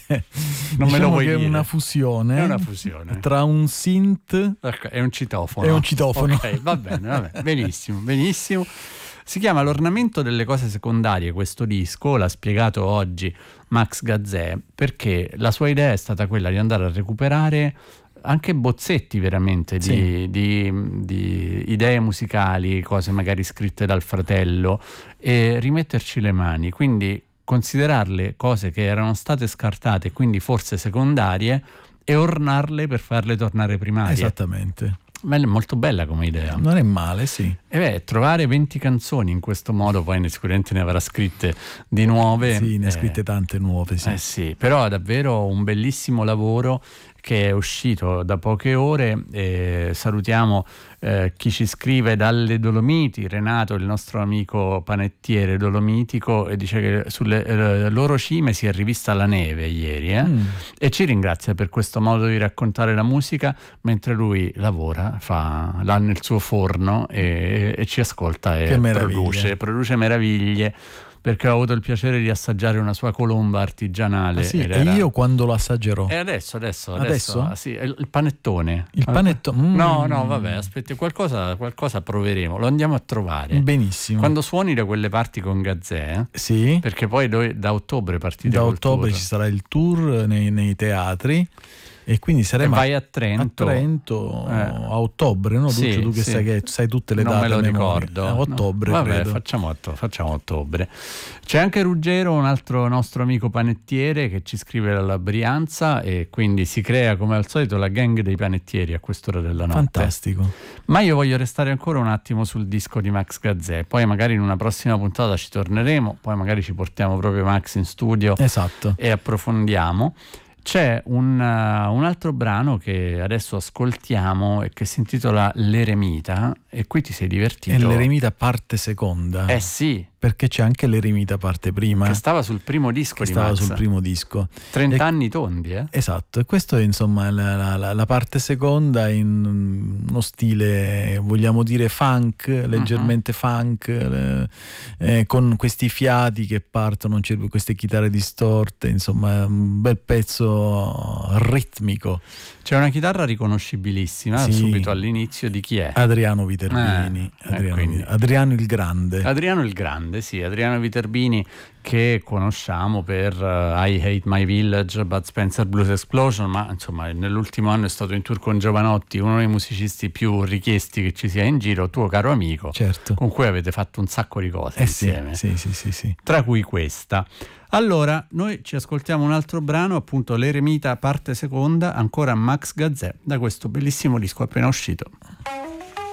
Non me lo vuoi che dire? È una fusione. È una fusione tra un synth e un citofono. E un citofono. Ok, va bene. Benissimo, benissimo. Si chiama L'ornamento delle cose secondarie questo disco, l'ha spiegato oggi Max Gazzè, perché la sua idea è stata quella di andare a recuperare anche bozzetti veramente di idee musicali, cose magari scritte dal fratello, e rimetterci le mani, quindi considerarle cose che erano state scartate, quindi forse secondarie, e ornarle per farle tornare primarie. Esattamente. Ma è molto bella come idea. Non è male, sì. E trovare 20 canzoni in questo modo, poi sicuramente ne avrà scritte di nuove. Sì, ne ha scritte tante nuove, sì. Sì, però è davvero un bellissimo lavoro che è uscito da poche ore. Salutiamo chi ci scrive dalle Dolomiti, Renato, il nostro amico panettiere dolomitico, e dice che sulle loro cime si è rivista la neve ieri, e ci ringrazia per questo modo di raccontare la musica mentre lui lavora, l'ha nel suo forno e ci ascolta e produce meraviglie. Perché ho avuto il piacere di assaggiare una sua colomba artigianale. Sì, e io quando lo assaggerò? E adesso? Sì, il panettone. Il panettone? No, vabbè, aspetti, qualcosa proveremo, lo andiamo a trovare. Benissimo. Quando suoni da quelle parti con Gazzè, sì, perché poi da ottobre partite da col ottobre tour. Ci sarà il tour nei teatri. E quindi saremo vai a Trento a ottobre, no? Sì, tu che sai tutte le date. Non me lo ricordo. A ottobre, no. Vabbè, credo. facciamo ottobre. C'è anche Ruggero, un altro nostro amico panettiere, che ci scrive dalla Brianza, e quindi si crea come al solito la gang dei panettieri a quest'ora della notte. Fantastico. Ma io voglio restare ancora un attimo sul disco di Max Gazzè, poi magari in una prossima puntata ci torneremo, poi magari ci portiamo proprio Max in studio. Esatto. E approfondiamo. C'è un altro brano che adesso ascoltiamo e che si intitola L'Eremita, e qui ti sei divertito. È l'Eremita parte seconda. Sì. Perché c'è anche l'Eremita parte prima. Che stava sul primo disco di Max. Sul primo disco. 30 anni tondi, Esatto, e questo è insomma la parte seconda in uno stile, vogliamo dire, funk, leggermente funk, con questi fiati che partono, queste chitarre distorte, insomma un bel pezzo ritmico. C'è una chitarra riconoscibilissima subito all'inizio, di chi è? Adriano Viterbini. Adriano il Grande. Adriano Viterbini, che conosciamo per I Hate My Village, Bud Spencer Blues Explosion, ma insomma nell'ultimo anno è stato in tour con Giovanotti, uno dei musicisti più richiesti che ci sia in giro, tuo caro amico, certo, con cui avete fatto un sacco di cose insieme, sì. Tra cui questa. Allora, noi ci ascoltiamo un altro brano, appunto L'Eremita parte seconda, ancora Max Gazzè, da questo bellissimo disco appena uscito.